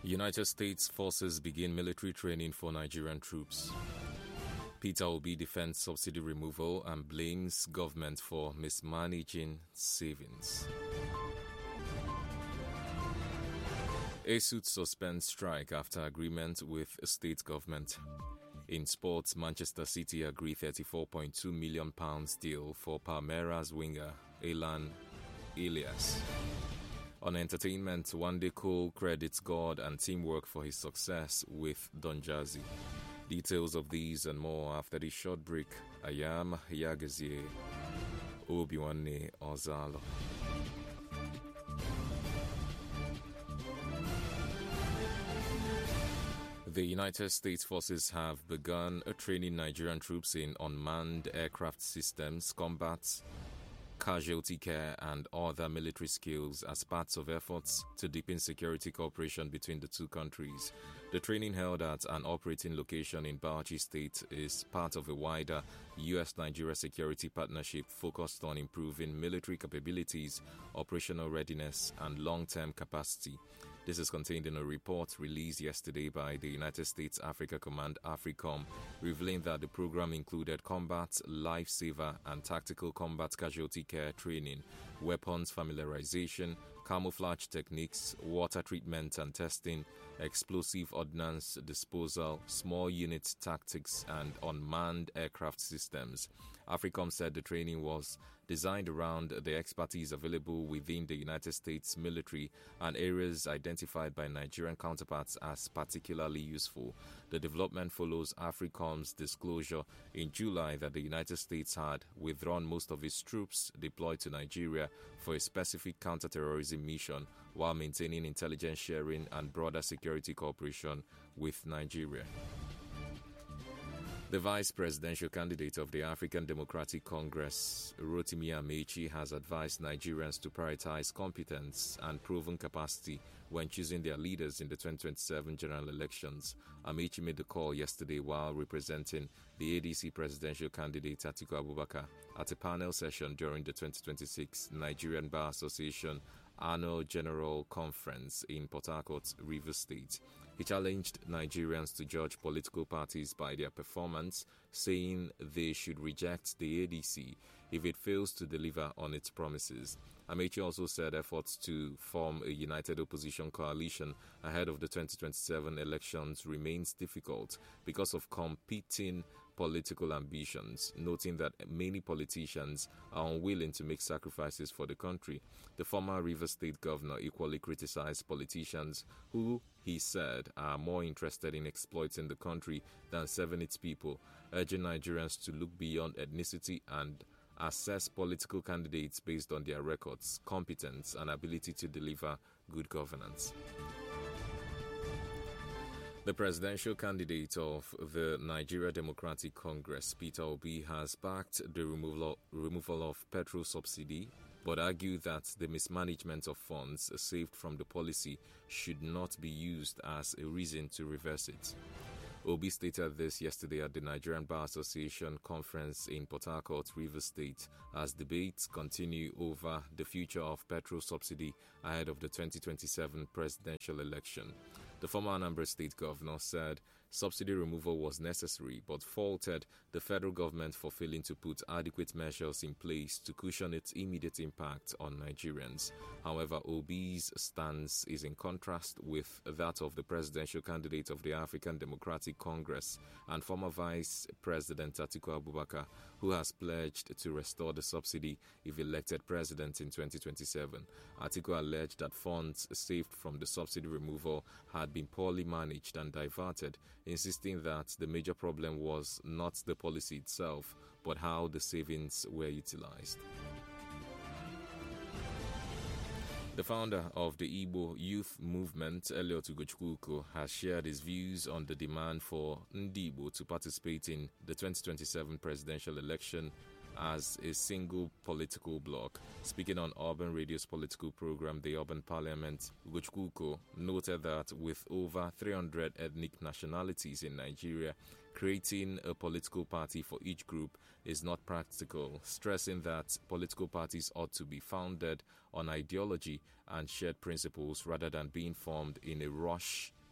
United States forces begin military training for Nigerian troops. Peter Obi defends subsidy removal and blames government for mismanaging savings. ASUT suspends strike after agreement with state government. In sports, Manchester City agree £34.2 million deal for Palmeiras winger Alan Elias. On entertainment, Wande Cole credits God and teamwork for his success with Don Jazzy. Details of these and more after this short break. I am Yagazie Obiwane Ozalo. The United States forces have begun training Nigerian troops in unmanned aircraft systems, combat, casualty care and other military skills as parts of efforts to deepen security cooperation between the two countries. The training held at an operating location in Bauchi State is part of a wider U.S.-Nigeria security partnership focused on improving military capabilities, operational readiness and long-term capacity. This is contained in a report released yesterday by the United States Africa Command AFRICOM, revealing that the program included combat, lifesaver and tactical combat casualty care training, weapons familiarization, camouflage techniques, water treatment and testing, explosive ordnance disposal, small unit tactics and unmanned aircraft systems. AFRICOM said the training was designed around the expertise available within the United States military and areas identified by Nigerian counterparts as particularly useful. The development follows AFRICOM's disclosure in July that the United States had withdrawn most of its troops deployed to Nigeria for a specific counterterrorism mission while maintaining intelligence sharing and broader security cooperation with Nigeria. The vice presidential candidate of the African Democratic Congress, Rotimi Amaechi, has advised Nigerians to prioritize competence and proven capacity when choosing their leaders in the 2027 general elections. Amaechi made the call yesterday while representing the ADC presidential candidate Atiku Abubakar at a panel session during the 2026 Nigerian Bar Association Annual General Conference in Port Harcourt, Rivers State. He challenged Nigerians to judge political parties by their performance, saying they should reject the ADC if it fails to deliver on its promises. Amaechi also said efforts to form a united opposition coalition ahead of the 2027 elections remains difficult because of competing political ambitions, noting that many politicians are unwilling to make sacrifices for the country. The former Rivers State governor equally criticized politicians who, he said, are more interested in exploiting the country than serving its people, urging Nigerians to look beyond ethnicity and assess political candidates based on their records, competence, and ability to deliver good governance. The presidential candidate of the Nigeria Democratic Congress, Peter Obi, has backed the removal of petrol subsidy, but argued that the mismanagement of funds saved from the policy should not be used as a reason to reverse it. Obi stated this yesterday at the Nigerian Bar Association conference in Port Harcourt, Rivers State, as debates continue over the future of petrol subsidy ahead of the 2027 presidential election. The former Anambra State governor said subsidy removal was necessary but faulted the federal government for failing to put adequate measures in place to cushion its immediate impact on Nigerians. However, Obi's stance is in contrast with that of the presidential candidate of the African Democratic Congress and former Vice President Atiku Abubakar, who has pledged to restore the subsidy if elected president in 2027. Atiku alleged that funds saved from the subsidy removal had been poorly managed and diverted, insisting that the major problem was not the policy itself, but how the savings were utilized. The founder of the Igbo youth movement, Eliot Ugochukwu, has shared his views on the demand for Ndi Igbo to participate in the 2027 presidential election as a single political bloc. Speaking on Urban Radio's political program, The Urban Parliament, Ugochukwu noted that with over 300 ethnic nationalities in Nigeria, creating a political party for each group is not practical, stressing that political parties ought to be founded on ideology and shared principles rather than being formed in a rush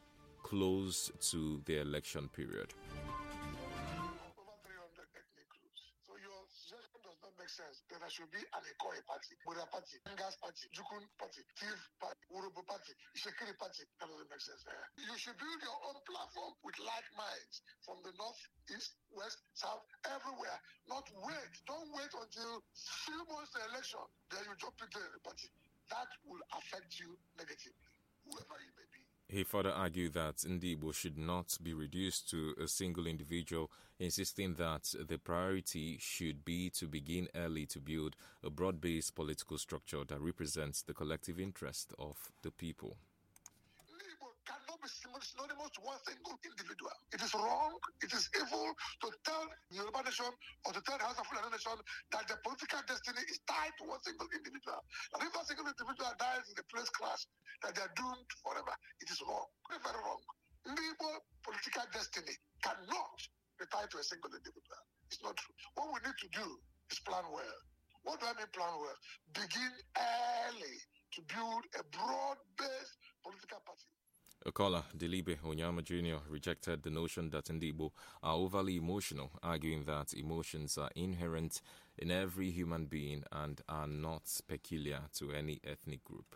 close to the election period. Over 300 ethnic groups. So your suggestion does not make sense. Then there should be an Ikoyi party, Buddha party, Ngas party, Jukun party, Tiv party, Urubu party, Ishekiri party. That doesn't make sense. You should build your own platform with like minds from the north, east, west, south, everywhere. Not wait. Don't wait until few months the election. Then you jump into the party. That will affect you negatively, whoever you may be. He further argued that Ndigbo should not be reduced to a single individual, insisting that the priority should be to begin early to build a broad-based political structure that represents the collective interest of the people. Ndigbo cannot be synonymous to one single individual. It is wrong, it is evil to tell the Yoruba nation or to tell the House of Fulani nation that the political destiny is tied to one single individual. And if that single individual dies in the place class, that they are doomed forever, it is wrong, very, very wrong. Ndigbo political destiny cannot be tied to a single individual. It's not true. What we need to do is plan well. What do I mean plan well? Begin early to build a broad-based political party. Okola Delibe Onyama Jr. rejected the notion that Ndigbo are overly emotional, arguing that emotions are inherent in every human being and are not peculiar to any ethnic group.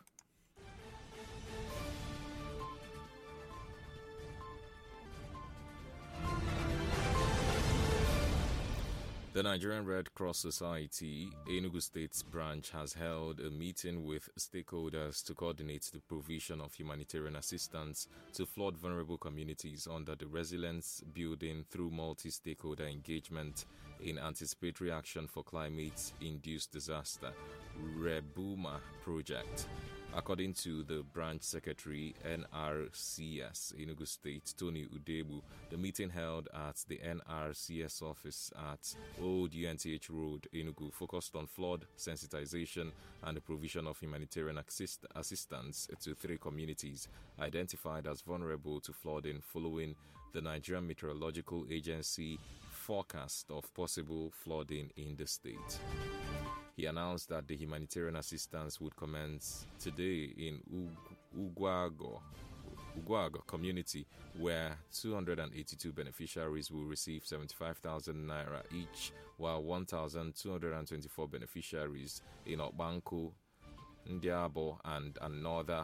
The Nigerian Red Cross Society, Enugu State branch, has held a meeting with stakeholders to coordinate the provision of humanitarian assistance to flood-vulnerable communities under the resilience building through multi-stakeholder engagement in anticipatory action for climate-induced disaster, REBUMA project. According to the branch secretary, NRCS, Enugu State, Tony Udebu, the meeting held at the NRCS office at Old UNTH Road, Enugu, focused on flood sensitization and the provision of humanitarian assistance to 3 communities identified as vulnerable to flooding following the Nigerian Meteorological Agency forecast of possible flooding in the state. He announced that the humanitarian assistance would commence today in Ugwago community, where 282 beneficiaries will receive 75,000 naira each, while 1,224 beneficiaries in Obanko, Ndiabo, and another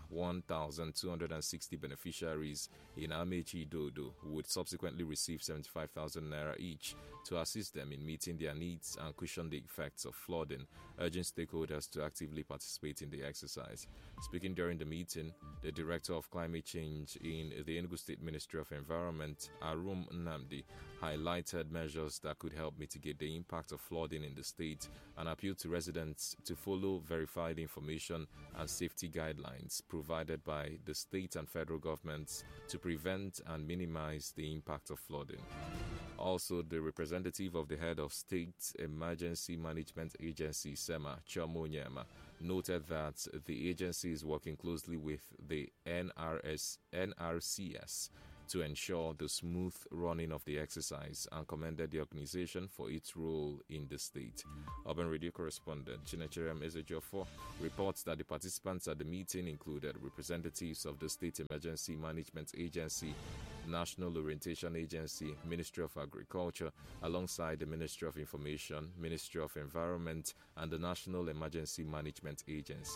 1,260 beneficiaries in Amechi Dodo would subsequently receive 75,000 naira each to assist them in meeting their needs and cushion the effects of flooding, urging stakeholders to actively participate in the exercise. Speaking during the meeting, the Director of Climate Change in the Enugu State Ministry of Environment, Arum Nnamdi, highlighted measures that could help mitigate the impact of flooding in the state and appealed to residents to follow verified information and safety guidelines provided by the state and federal governments to prevent and minimize the impact of flooding. Also, the representative of the head of State Emergency Management Agency, SEMA, Chioma Onyema, noted that the agency is working closely with the NRCS to ensure the smooth running of the exercise and commended the organization for its role in the state. Urban Radio correspondent Chinechere Ezejiofo reports that the participants at the meeting included representatives of the State Emergency Management Agency, National Orientation Agency, Ministry of Agriculture, alongside the Ministry of Information, Ministry of Environment, and the National Emergency Management Agency.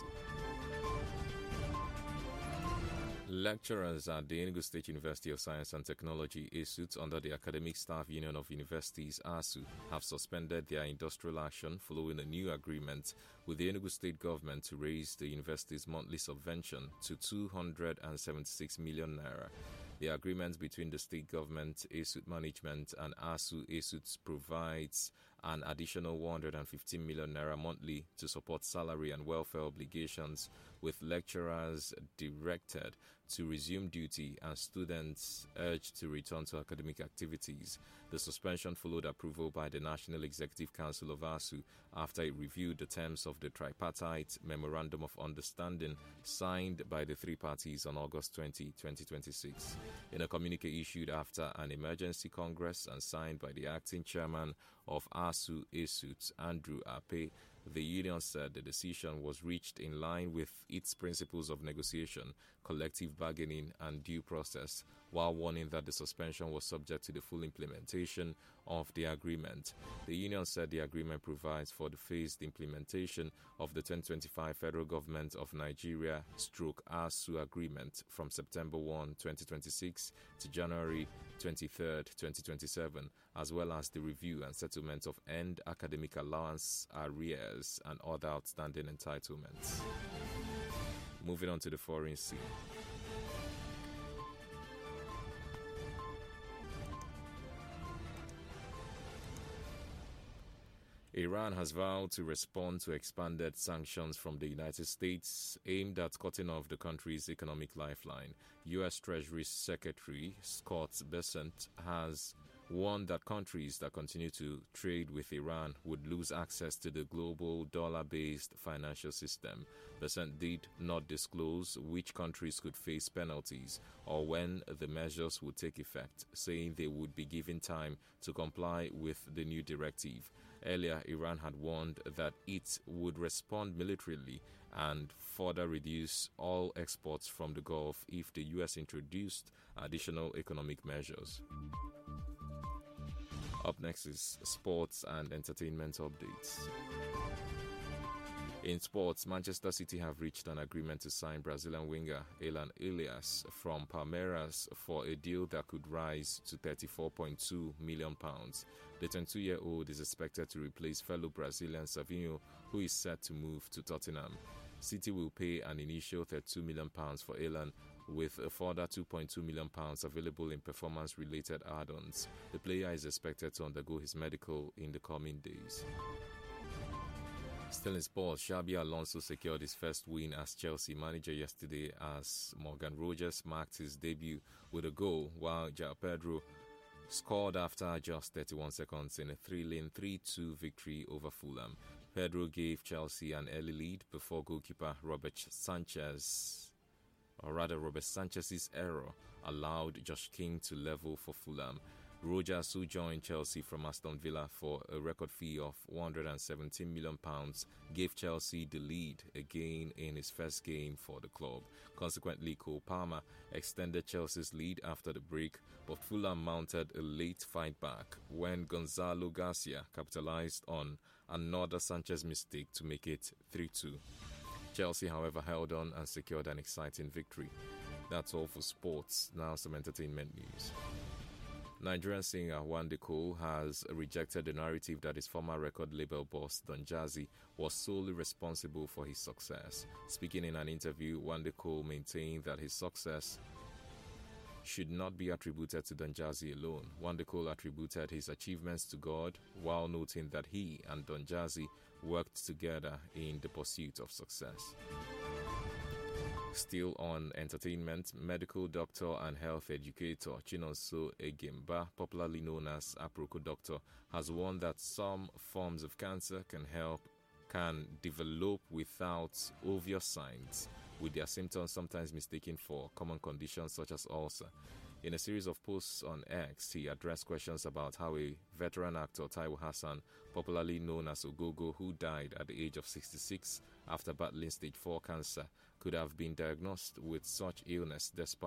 Lecturers at the Enugu State University of Science and Technology, ESUT, under the Academic Staff Union of Universities, ASU, have suspended their industrial action following a new agreement with the Enugu State government to raise the university's monthly subvention to 276 million naira. The agreement between the state government, ESUT management, and ASU ESUT provides an additional 115 million naira monthly to support salary and welfare obligations, with lecturers directed to resume duty and students urged to return to academic activities. The suspension followed approval by the National Executive Council of ASU after it reviewed the terms of the tripartite Memorandum of Understanding signed by the 3 parties on August 20, 2026. In a communique issued after an emergency congress and signed by the acting chairman of ASU ESUT, Andrew Ape, the union said the decision was reached in line with its principles of negotiation, collective bargaining, and due process, while warning that the suspension was subject to the full implementation of the agreement. The union said the agreement provides for the phased implementation of the 2025 Federal Government of Nigeria /ASUU agreement from September 1, 2026 to January 23, 2027, as well as the review and settlement of end academic allowance arrears and other outstanding entitlements. Moving on to the foreign scene. Iran has vowed to respond to expanded sanctions from the United States aimed at cutting off the country's economic lifeline. U.S. Treasury Secretary Scott Bessent has warned that countries that continue to trade with Iran would lose access to the global dollar-based financial system. Bessent did not disclose which countries could face penalties or when the measures would take effect, saying they would be given time to comply with the new directive. Earlier, Iran had warned that it would respond militarily and further reduce all exports from the Gulf if the U.S. introduced additional economic measures. Up next is sports and entertainment updates. In sports, Manchester City have reached an agreement to sign Brazilian winger Alan Elias from Palmeiras for a deal that could rise to £34.2 million. The 22-year-old is expected to replace fellow Brazilian Savinho, who is set to move to Tottenham. City will pay an initial £32 million for Alan, with a further £2.2 million available in performance-related add-ons. The player is expected to undergo his medical in the coming days. Still in sports, Xabi Alonso secured his first win as Chelsea manager yesterday as Morgan Rogers marked his debut with a goal, while João Pedro scored after just 31 seconds in a thrilling 3-2 victory over Fulham. Pedro gave Chelsea an early lead before goalkeeper Robert Sanchez's error allowed Josh King to level for Fulham. Rogers, who joined Chelsea from Aston Villa for a record fee of £117 million, gave Chelsea the lead again in his first game for the club. Consequently, Cole Palmer extended Chelsea's lead after the break, but Fulham mounted a late fight back when Gonzalo Garcia capitalized on another Sanchez mistake to make it 3-2. Chelsea, however, held on and secured an exciting victory. That's all for sports. Now some entertainment news. Nigerian singer Wande Cole has rejected the narrative that his former record label boss Don Jazzy was solely responsible for his success. Speaking in an interview, Wande Cole maintained that his success should not be attributed to Don Jazzy alone. Wande Cole attributed his achievements to God, while noting that he and Don Jazzy worked together in the pursuit of success. Still on entertainment, medical doctor and health educator Chinonso Egemba, popularly known as Aproko Doctor, has warned that some forms of cancer can develop without obvious signs, with their symptoms sometimes mistaken for common conditions such as ulcer. In a series of posts on X, he addressed questions about how a veteran actor, Taiwo Hassan, popularly known as Ogogo, who died at the age of 66 after battling stage 4 cancer, could have been diagnosed with such illness despite